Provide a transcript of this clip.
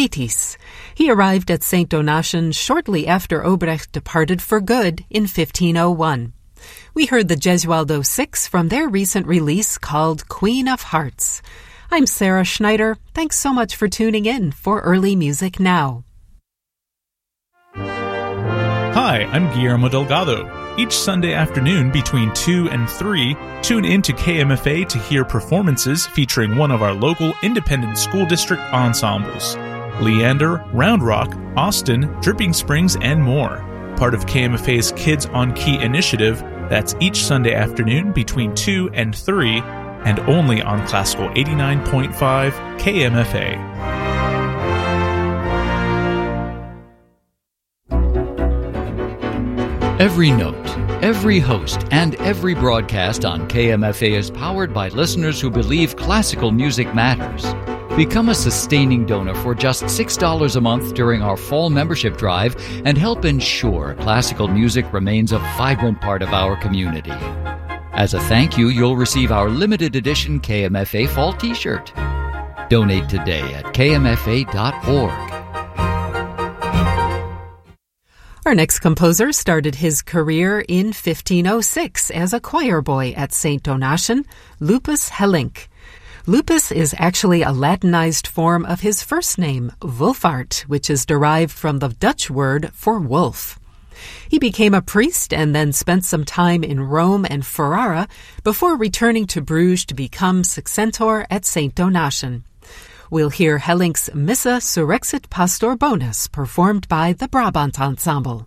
Thetis. He arrived at St. Donatian shortly after Obrecht departed for good in 1501. We heard the Gesualdo Six from their recent release called Queen of Hearts. I'm Sarah Schneider. Thanks so much for tuning in for Early Music Now. Hi, I'm Guillermo Delgado. Each Sunday afternoon between 2 and 3, tune in to KMFA to hear performances featuring one of our local independent school district ensembles. Leander, Round Rock, Austin, Dripping Springs, and more. Part of KMFA's Kids on Key initiative, that's each Sunday afternoon between 2 and 3, and only on Classical 89.5 KMFA. Every note, every host, and every broadcast on KMFA is powered by listeners who believe classical music matters. Become a sustaining donor for just $6 a month during our fall membership drive and help ensure classical music remains a vibrant part of our community. As a thank you, you'll receive our limited edition KMFA fall t-shirt. Donate today at kmfa.org. Our next composer started his career in 1506 as a choir boy at St. Donatian, Lupus Hellink. Lupus is actually a Latinized form of his first name, Wolfart, which is derived from the Dutch word for wolf. He became a priest and then spent some time in Rome and Ferrara before returning to Bruges to become successor at St. Donatian. We'll hear Hellink's Missa Surrexit Pastor Bonus performed by the Brabant Ensemble.